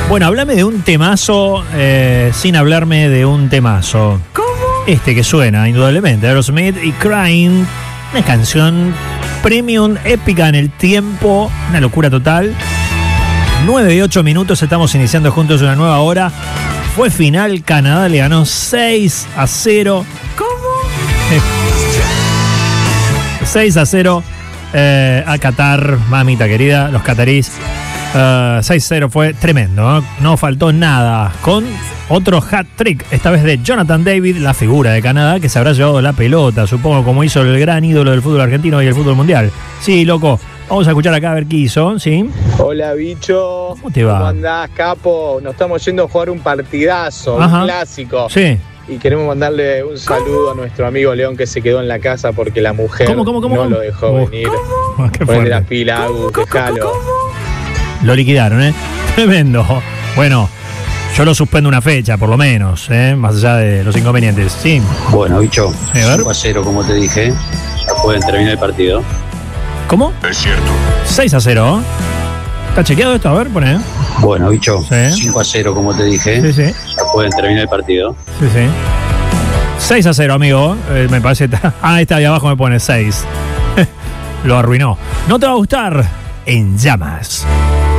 Bueno, háblame de un temazo sin hablarme de un temazo. ¿Cómo? Este que suena, indudablemente, Aerosmith y Crying. Una canción premium, épica en el tiempo, una locura total. 9 y 8 minutos, estamos iniciando juntos una nueva hora. Fue final, Canadá le ganó 6-0. ¿Cómo? 6-0 a Qatar, mamita querida, los catarís. 6-0 fue tremendo, no faltó nada. Con otro hat-trick, esta vez de Jonathan David, la figura de Canadá, que se habrá llevado la pelota, supongo, como hizo el gran ídolo del fútbol argentino y el fútbol mundial. Sí, loco, vamos a escuchar acá a ver qué hizo, ¿sí? Hola, bicho. ¿Cómo te va? ¿Cómo andás, capo? Nos estamos yendo a jugar un partidazo, Ajá. un clásico. Sí. Y queremos mandarle un saludo a nuestro amigo León, que se quedó en la casa porque la mujer ¿Cómo? no lo dejó venir. Qué Ponle fuerte. las pilas, Agus, dejalo. Lo liquidaron, Tremendo. Bueno, yo lo suspendo una fecha, por lo menos, más allá de los inconvenientes. Sí. Bueno, bicho, Sí, a ver. 5-0, como te dije, ya pueden terminar el partido. ¿Cómo? Es cierto. 6-0. ¿Está chequeado esto? A ver, pone. Bueno, bicho, Sí. 5-0, como te dije, Sí. ya pueden terminar el partido. Sí. 6-0, amigo. Me parece. Ah, este ahí abajo me pone 6. Lo arruinó. No te va a gustar. En llamas.